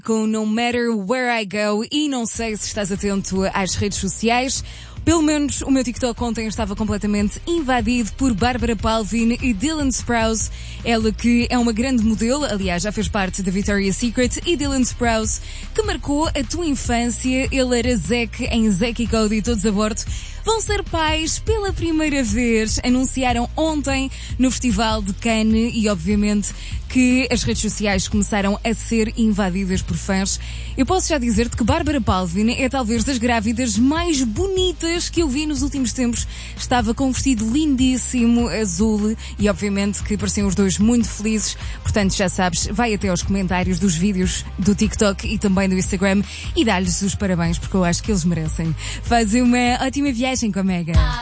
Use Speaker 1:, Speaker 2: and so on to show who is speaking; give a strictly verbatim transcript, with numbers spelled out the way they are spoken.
Speaker 1: Com No Matter Where I Go, e não sei se estás atento às redes sociais. Pelo menos o meu TikTok ontem estava completamente invadido por Bárbara Palvin e Dylan Sprouse. Ela que é uma grande modelo, aliás já fez parte da Victoria's Secret, e Dylan Sprouse, que marcou a tua infância. Ele era Zack em Zack e Cody, todos a bordo. Vão ser pais pela primeira vez. Anunciaram ontem no Festival de Cannes e obviamente que as redes sociais começaram a ser invadidas por fãs. Eu posso já dizer-te que Bárbara Palvin é talvez das grávidas mais bonitas que eu vi nos últimos tempos. Estava com um vestido lindíssimo, azul, e obviamente que pareciam os dois muito felizes. Portanto, já sabes, vai até aos comentários dos vídeos do TikTok e também do Instagram e dá-lhes os parabéns, porque eu acho que eles merecem. Fazem uma ótima viagem com a Mega.